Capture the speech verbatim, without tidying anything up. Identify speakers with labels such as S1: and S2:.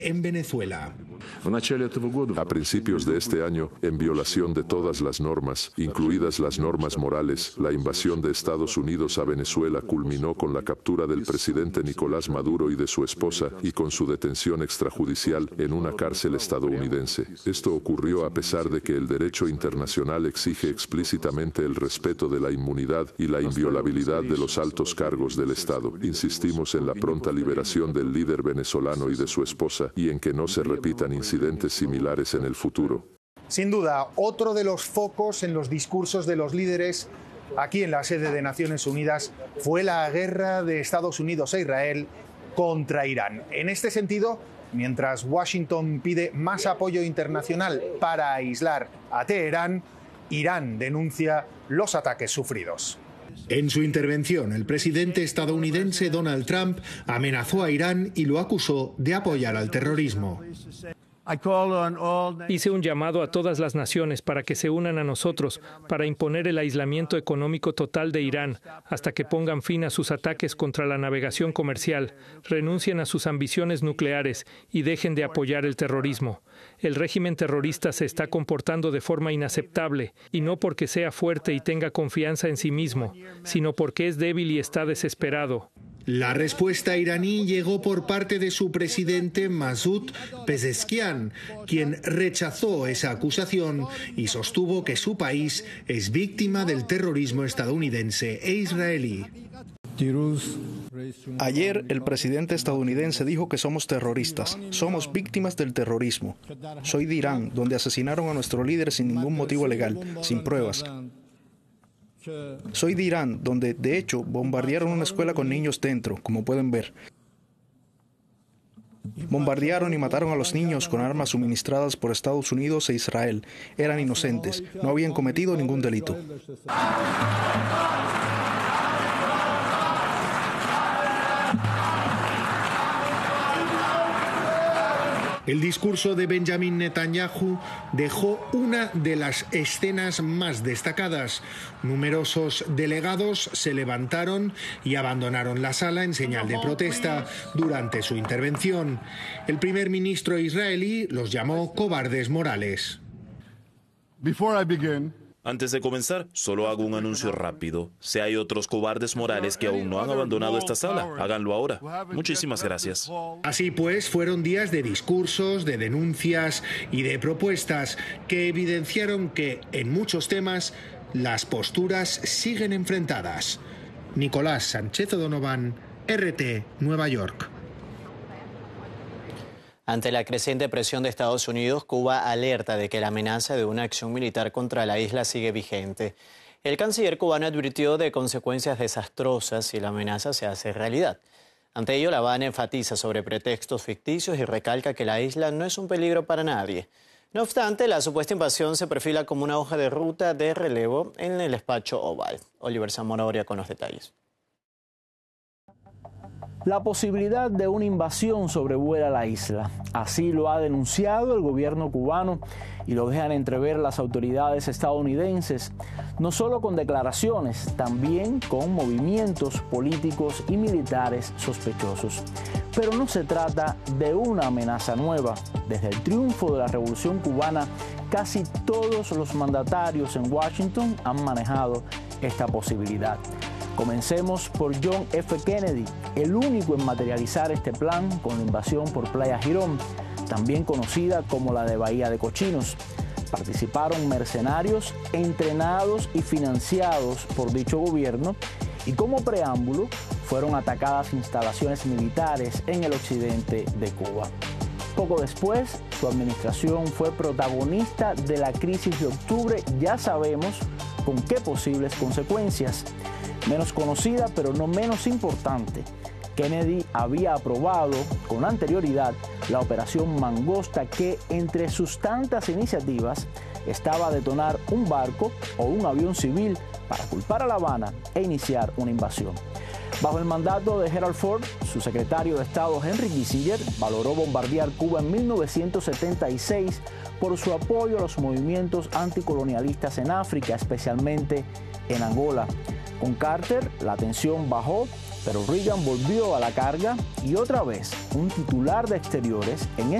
S1: en Venezuela.
S2: A principios de este año, en violación de todas las normas, incluidas las normas morales, la invasión de Estados Unidos a Venezuela culminó con la captura del presidente Nicolás Maduro y de su esposa y con su detención extrajudicial en una cárcel estadounidense. Esto ocurrió a pesar de que el derecho internacional exige explícitamente el respeto de la inmunidad y la inviolabilidad de los altos cargos del Estado. Insistimos en la pronta liberación del líder venezolano y de su esposa y en que no se repitan incidentes similares en el futuro.
S1: Sin duda, otro de los focos en los discursos de los líderes aquí en la sede de Naciones Unidas fue la guerra de Estados Unidos e Israel contra Irán. En este sentido, mientras Washington pide más apoyo internacional para aislar a Teherán, Irán denuncia los ataques sufridos. En su intervención, el presidente estadounidense Donald Trump amenazó a Irán y lo acusó de apoyar al terrorismo.
S3: Hice un llamado a todas las naciones para que se unan a nosotros para imponer el aislamiento económico total de Irán hasta que pongan fin a sus ataques contra la navegación comercial, renuncien a sus ambiciones nucleares y dejen de apoyar el terrorismo. El régimen terrorista se está comportando de forma inaceptable, y no porque sea fuerte y tenga confianza en sí mismo, sino porque es débil y está desesperado.
S1: La respuesta iraní llegó por parte de su presidente Masoud Pezeshkian, quien rechazó esa acusación y sostuvo que su país es víctima del terrorismo estadounidense e israelí.
S4: Ayer el presidente estadounidense dijo que somos terroristas, somos víctimas del terrorismo. Soy de Irán, donde asesinaron a nuestro líder sin ningún motivo legal, sin pruebas. Soy de Irán, donde, de hecho, bombardearon una escuela con niños dentro, como pueden ver. Bombardearon y mataron a los niños con armas suministradas por Estados Unidos e Israel. Eran inocentes, no habían cometido ningún delito.
S1: El discurso de Benjamin Netanyahu dejó una de las escenas más destacadas. Numerosos delegados se levantaron y abandonaron la sala en señal de protesta durante su intervención. El primer ministro israelí los llamó cobardes morales.
S5: Before I begin,
S6: Antes de comenzar, solo hago un anuncio rápido. Si hay otros cobardes morales que aún no han abandonado esta sala, háganlo ahora. Muchísimas gracias.
S1: Así pues, fueron días de discursos, de denuncias y de propuestas que evidenciaron que, en muchos temas, las posturas siguen enfrentadas. Nicolás Sánchez O'Donovan, R T, Nueva York.
S7: Ante la creciente presión de Estados Unidos, Cuba alerta de que la amenaza de una acción militar contra la isla sigue vigente. El canciller cubano advirtió de consecuencias desastrosas si la amenaza se hace realidad. Ante ello, La Habana enfatiza sobre pretextos ficticios y recalca que la isla no es un peligro para nadie. No obstante, la supuesta invasión se perfila como una hoja de ruta de relevo en el despacho Oval. Oliver Zamora con los detalles.
S8: La posibilidad de una invasión sobrevuela la isla. Así lo ha denunciado el gobierno cubano y lo dejan entrever las autoridades estadounidenses, no solo con declaraciones, también con movimientos políticos y militares sospechosos. Pero no se trata de una amenaza nueva. Desde el triunfo de la Revolución Cubana, casi todos los mandatarios en Washington han manejado esta posibilidad. Comencemos por John F. Kennedy, el único en materializar este plan con la invasión por Playa Girón, también conocida como la de Bahía de Cochinos. Participaron mercenarios entrenados y financiados por dicho gobierno y como preámbulo fueron atacadas instalaciones militares en el occidente de Cuba. Poco después, su administración fue protagonista de la crisis de octubre, ya sabemos con qué posibles consecuencias. Menos conocida, pero no menos importante, Kennedy había aprobado con anterioridad la Operación Mangosta, que entre sus tantas iniciativas estaba a detonar un barco o un avión civil para culpar a La Habana e iniciar una invasión. Bajo el mandato de Gerald Ford, su secretario de Estado Henry Kissinger valoró bombardear Cuba en mil novecientos setenta y seis por su apoyo a los movimientos anticolonialistas en África, especialmente en Angola. Con Carter, la tensión bajó Pero Reagan volvió a la carga y otra vez un titular de Exteriores en